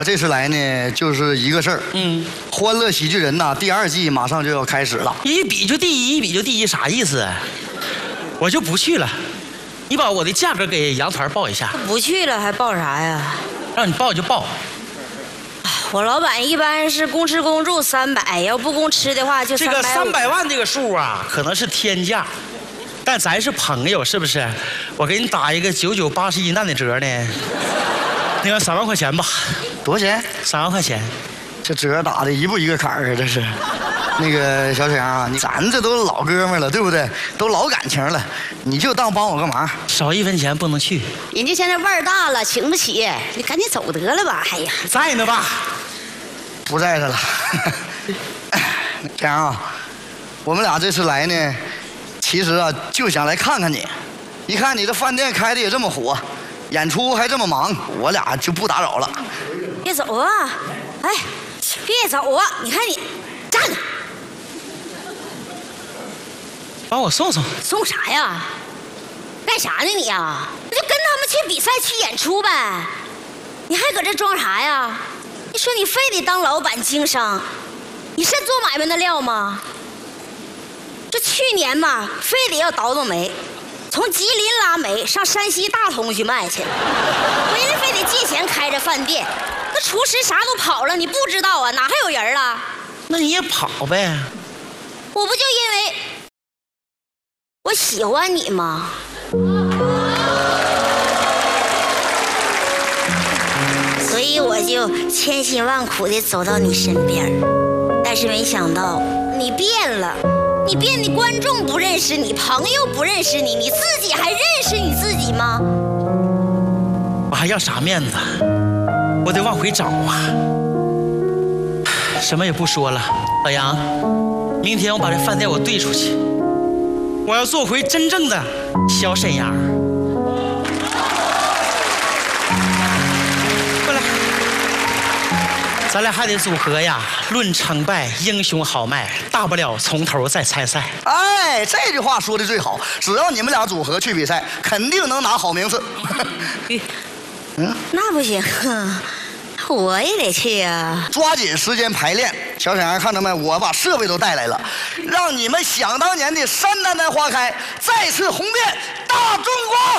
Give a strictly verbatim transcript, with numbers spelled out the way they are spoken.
这次来呢，就是一个事儿。嗯，《欢乐喜剧人》呐，第二季马上就要开始了。 一比就第一，一比就第一，啥意思？我就不去了。你把我的价格给杨团报一下。 不去了还报啥呀？ 让你报就报。 我老板一般是公吃公住三百，要不公吃的话就这个三百万这个数啊，可能是天价，但咱是朋友，是不是？我给你打一个九九八十一难的折呢。那个三万块钱吧。 多少钱？ 三万块钱。 这折打的一步一个坎儿啊，这是。那个小沈阳啊，你咱这都老哥们了，对不对？都老感情了，你就当帮我个忙， 少一分钱不能去。 人家现在腕儿大了，请不起，你赶紧走得了吧？哎呀， 在呢吧？ 不在这了。沈阳啊，我们俩这次来呢，其实啊就想来看看你。一看你这饭店开的也这么火，演出还这么忙，我俩就不打扰了。 别走啊！哎，别走啊！你看你站着。 帮我送送。 送啥呀？干啥呢你呀？那就跟他们去比赛去演出呗。你还搁这装啥呀？你说你非得当老板经商，你是做买卖的料吗？这去年嘛，非得要倒倒霉，从吉林拉煤上山西大同去卖去，回来非得借钱开着饭店，那厨师啥都跑了，你不知道啊？哪还有人了？ 那你也跑呗。 我不就因为我喜欢你吗？所以我就千辛万苦地走到你身边，但是没想到你变了，你变的观众不认识你，朋友不认识你，你自己还认识你自己吗？ 我还要啥面子？我得往回找啊！什么也不说了，老杨，明天我把这饭店我兑出去，我要做回真正的小沈阳。过来，咱俩还得组合呀，论成败，英雄豪迈，大不了从头再参赛。 哎，这句话说的最好，只要你们俩组合去比赛，肯定能拿好名次。 嗯，那不行，我也得去呀、啊！ 抓紧时间排练。小沈阳，看到没？我把设备都带来了，让你们想当年的山丹丹花开再次红遍大中国。